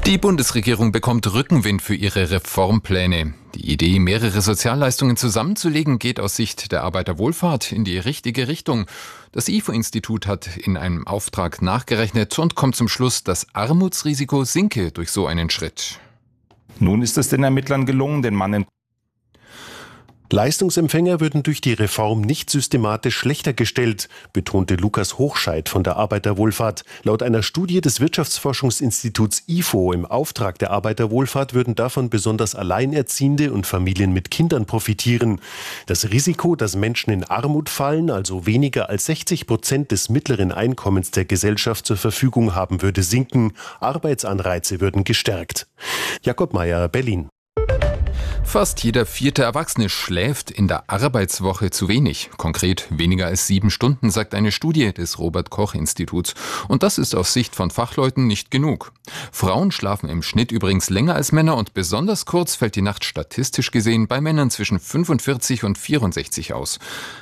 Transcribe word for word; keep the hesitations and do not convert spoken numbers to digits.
Die Bundesregierung bekommt Rückenwind für ihre Reformpläne. Die Idee, mehrere Sozialleistungen zusammenzulegen, geht aus Sicht der Arbeiterwohlfahrt in die richtige Richtung. Das I F O-Institut hat in einem Auftrag nachgerechnet und kommt zum Schluss, das Armutsrisiko sinke durch so einen Schritt. Nun ist es den Ermittlern gelungen, den Mann in Leistungsempfänger würden durch die Reform nicht systematisch schlechter gestellt, betonte Lukas Hochscheid von der Arbeiterwohlfahrt. Laut einer Studie des Wirtschaftsforschungsinstituts I F O im Auftrag der Arbeiterwohlfahrt würden davon besonders Alleinerziehende und Familien mit Kindern profitieren. Das Risiko, dass Menschen in Armut fallen, also weniger als sechzig Prozent des mittleren Einkommens der Gesellschaft zur Verfügung haben, würde sinken. Arbeitsanreize würden gestärkt. Jakob Mayer, Berlin. Fast jeder vierte Erwachsene schläft in der Arbeitswoche zu wenig. Konkret weniger als sieben Stunden, sagt eine Studie des Robert-Koch-Instituts. Und das ist aus Sicht von Fachleuten nicht genug. Frauen schlafen im Schnitt übrigens länger als Männer und besonders kurz fällt die Nacht statistisch gesehen bei Männern zwischen fünfundvierzig und vierundsechzig aus.